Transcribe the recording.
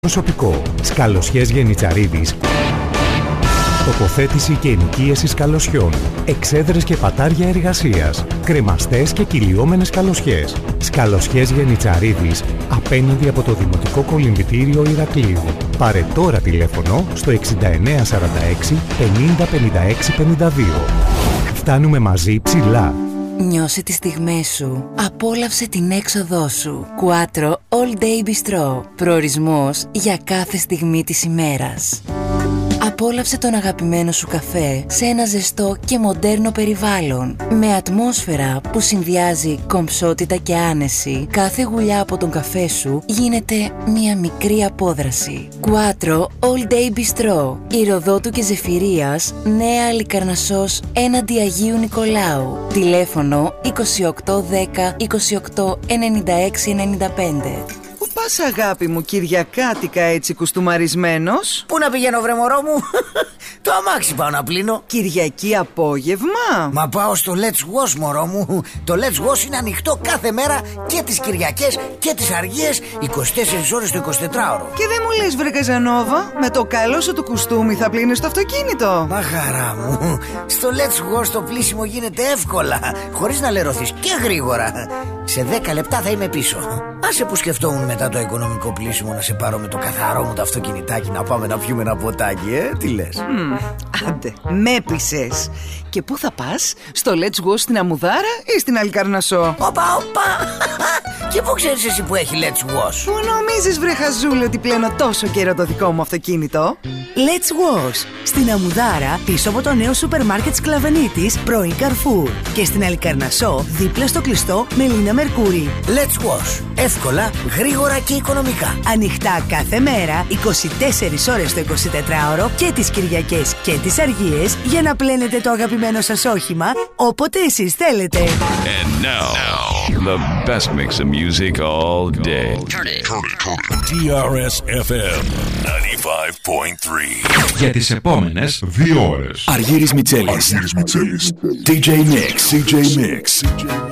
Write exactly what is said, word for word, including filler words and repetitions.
Προσωπικό. Σκαλοσιές Γενιτσαρίδης. Τοποθέτηση και ενοικίαση σκαλοσιών. Εξέδρες και πατάρια εργασίας. Κρεμαστές και κυλιόμενες σκαλοσιές. Σκαλοσιές Γενιτσαρίδης, απέναντι από το Δημοτικό Κολυμβητήριο Ηρακλείου. Πάρε τώρα τηλέφωνο στο εξήντα εννέα σαράντα έξι πενήντα πενήντα έξι πενήντα δύο. Φτάνουμε μαζί ψηλά. Νιώσε τις στιγμές σου. Απόλαυσε την έξοδό σου. Quattro All Day Bistro. Προορισμός για κάθε στιγμή της ημέρας. Απόλαυσε τον αγαπημένο σου καφέ σε ένα ζεστό και μοντέρνο περιβάλλον. Με ατμόσφαιρα που συνδυάζει κομψότητα και άνεση, κάθε γουλιά από τον καφέ σου γίνεται μια μικρή απόδραση. Quattro All Day Bistro. Ηροδότου και Ζεφυρίας, Νέα Αλικαρνασσός, έναντι Αγίου Νικολάου. Τηλέφωνο είκοσι οκτώ δέκα είκοσι οκτώ ενενήντα έξι ενενήντα πέντε. Πού πας αγάπη μου, Κυριακάτικα έτσι κουστούμαρισμένος? Πού να πηγαίνω βρε μωρό μου? Το αμάξι πάω να πλύνω. Κυριακή απόγευμα? Μα πάω στο Let's Wash μωρό μου. Το Let's Wash είναι ανοιχτό κάθε μέρα και τις Κυριακές και τις Αργίες, είκοσι τέσσερις ώρες το εικοσιτετράωρο. Και δεν μου λες βρε Καζανόβα, με το καλό σου του κουστούμι θα πλύνεις το αυτοκίνητο? Μα χαρά μου, στο Let's Wash το πλύσιμο γίνεται εύκολα, χωρίς να λερωθείς και γρήγορα. Σε δέκα λεπτά θα είμαι πίσω. Άσε που σκεφτόμουν μετά το οικονομικό πλύσιμο να σε πάρω με το καθαρό μου το αυτοκινητάκι να πάμε να πιούμε ένα ποτάκι, ε, τι λες? Mm, άντε, με πείσες. Και πού θα πας? Στο Let's Go στην Αμουδάρα ή στην Αλικαρνασσό? Οπα, οπα. Και πού ξέρεις εσύ που έχει Let's Wash? Πού νομίζεις βρε χαζούλη ότι πλένω τόσο καιρό το δικό μου αυτοκίνητο? Let's Wash στην Αμουδάρα, πίσω από το νέο σούπερ μάρκετ Σκλαβενίτης, πρώην Carrefour. Και στην Αλικαρνασσό, δίπλα στο κλειστό Μελίνα Μερκούρη. Let's Wash. Εύκολα, γρήγορα και οικονομικά. Ανοιχτά κάθε μέρα, είκοσι τέσσερις ώρες το εικοσιτετράωρο και τις Κυριακές και τις Αργίες, για να πλένετε το αγαπημένο σας όχημα όποτε εσείς θέλετε. And now, now, the best mix of music all day. Turn it, turn it, turn it. τι αρ ες εφ εμ ενενήντα πέντε κόμμα τρία. Για τις επόμενες δύο ώρες. Αργύρης Μιτσέλης. Αργύρης Μιτσέλης. ντι τζέι Mix. ντι τζέι Mix.